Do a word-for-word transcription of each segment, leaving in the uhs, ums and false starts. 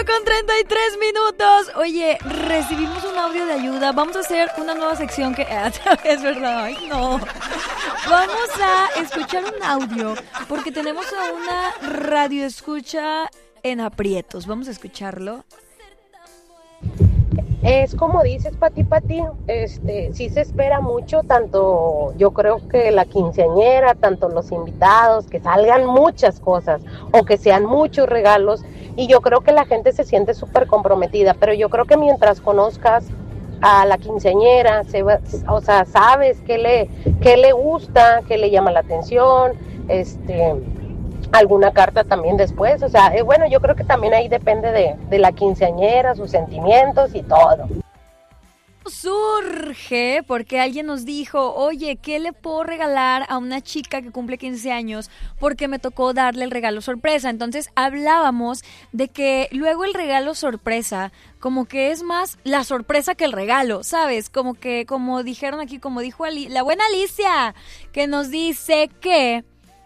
Con treinta y tres minutos. Oye, recibimos un audio de ayuda. Vamos a hacer una nueva sección que... Es verdad, ay no. Vamos a escuchar un audio porque tenemos a una radioescucha en aprietos. Vamos a escucharlo. Es como dices, Pati Pati, este, sí se espera mucho, tanto yo creo que la quinceañera, tanto los invitados, que salgan muchas cosas o que sean muchos regalos, y yo creo que la gente se siente súper comprometida, pero yo creo que mientras conozcas a la quinceañera, se va, o sea, sabes qué le, qué le gusta, qué le llama la atención, este... alguna carta también después, o sea, eh, bueno, yo creo que también ahí depende de, de la quinceañera, sus sentimientos y todo. Surge porque alguien nos dijo, oye, ¿qué le puedo regalar a una chica que cumple quince años? Porque me tocó darle el regalo sorpresa. Entonces hablábamos de que luego el regalo sorpresa como que es más la sorpresa que el regalo, ¿sabes? Como que, como dijeron aquí, como dijo Ali- la buena Alicia, que nos dice que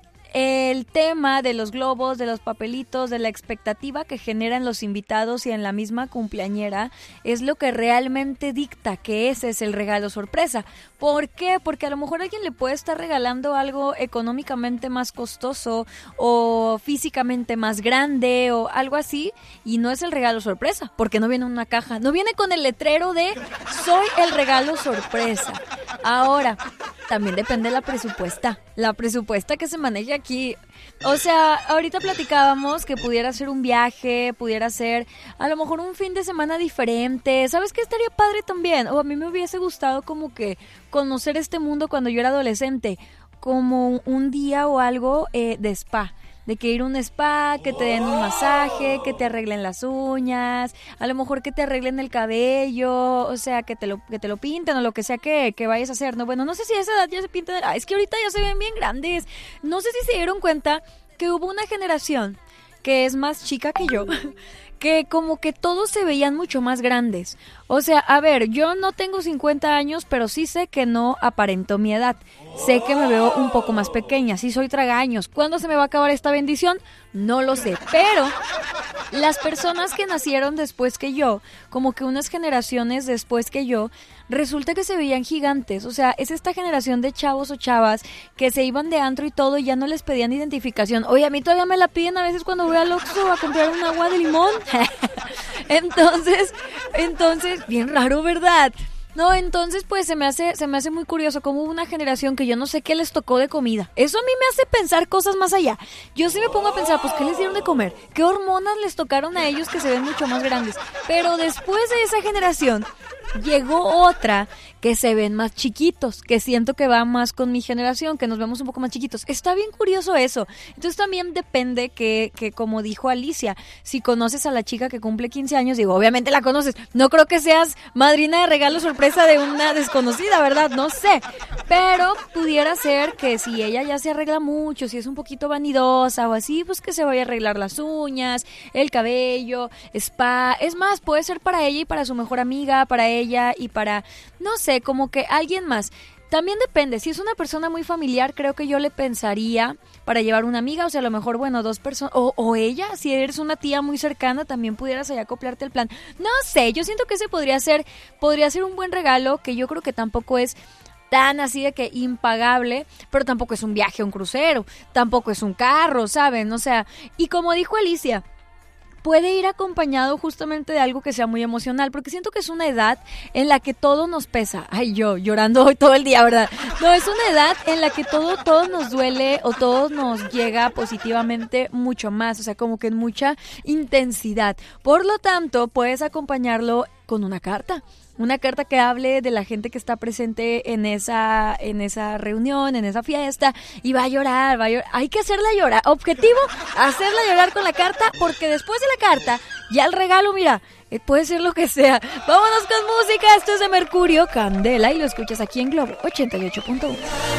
el tema de los globos, de los papelitos, de la expectativa que generan los invitados y en la misma cumpleañera es lo que realmente dicta que ese es el regalo sorpresa. ¿Por qué? Porque a lo mejor alguien le puede estar regalando algo económicamente más costoso o físicamente más grande o algo así y no es el regalo sorpresa porque no viene en una caja, no viene con el letrero de soy el regalo sorpresa. Ahora, también depende de la presupuesta, la presupuesta que se maneje aquí. O sea, ahorita platicábamos que pudiera ser un viaje, pudiera ser a lo mejor un fin de semana diferente. ¿Sabes qué estaría padre también? O a mí me hubiese gustado como que conocer este mundo cuando yo era adolescente, como un día o algo eh, de spa. De que ir a un spa, que te den un masaje, que te arreglen las uñas, a lo mejor que te arreglen el cabello, o sea, que te lo que te lo pinten o lo que sea que, que vayas a hacer, ¿no? Bueno, no sé si a esa edad ya se pintan, ah, es que ahorita ya se ven bien grandes. No sé si se dieron cuenta que hubo una generación que es más chica que yo, que como que todos se veían mucho más grandes. O sea, a ver, yo no tengo cincuenta años, pero sí sé que no aparento mi edad. Sé que me veo un poco más pequeña, sí soy tragaños. ¿Cuándo se me va a acabar esta bendición? No lo sé, pero las personas que nacieron después que yo, como que unas generaciones después que yo, resulta que se veían gigantes. O sea, es esta generación de chavos o chavas que se iban de antro y todo y ya no les pedían identificación. Oye, a mí todavía me la piden a veces cuando voy al Oxxo a comprar un agua de limón. entonces, entonces, bien raro, ¿verdad? No, entonces pues se me hace se me hace muy curioso como hubo una generación que yo no sé qué les tocó de comida. Eso a mí me hace pensar cosas más allá. Yo sí me pongo a pensar, pues ¿qué les dieron de comer? ¿Qué hormonas les tocaron a ellos que se ven mucho más grandes? Pero después de esa generación llegó otra que se ven más chiquitos, que siento que va más con mi generación, que nos vemos un poco más chiquitos. Está bien curioso eso. Entonces también depende que, que como dijo Alicia, si conoces a la chica que cumple quince años, digo, obviamente la conoces. No creo que seas madrina de regalo sorpresa de una desconocida, ¿verdad? No sé. Pero pudiera ser que si ella ya se arregla mucho, si es un poquito vanidosa o así, pues que se vaya a arreglar las uñas, el cabello, spa. Es más, puede ser para ella y para su mejor amiga, para ella y para, no sé, como que alguien más. También depende, si es una persona muy familiar, creo que yo le pensaría para llevar una amiga, o sea, a lo mejor, bueno, dos personas, o, o ella, si eres una tía muy cercana, también pudieras allá acoplarte al plan. No sé, yo siento que ese podría ser, podría ser un buen regalo, que yo creo que tampoco es tan así de que impagable, pero tampoco es un viaje a un crucero, tampoco es un carro, ¿saben? O sea, y como dijo Alicia, puede ir acompañado justamente de algo que sea muy emocional, porque siento que es una edad en la que todo nos pesa. Ay, yo llorando hoy todo el día, ¿verdad? No, es una edad en la que todo, todo nos duele o todo nos llega positivamente mucho más, o sea, como que en mucha intensidad. Por lo tanto, puedes acompañarlo con una carta. Una carta que hable de la gente que está presente en esa en esa reunión, en esa fiesta, y va a llorar, va a llorar. Hay que hacerla llorar. Objetivo, hacerla llorar con la carta, porque después de la carta, ya el regalo, mira, eh, puede ser lo que sea. Vámonos con música, esto es de Mercurio, Candela, y lo escuchas aquí en Globo ochenta y ocho punto uno.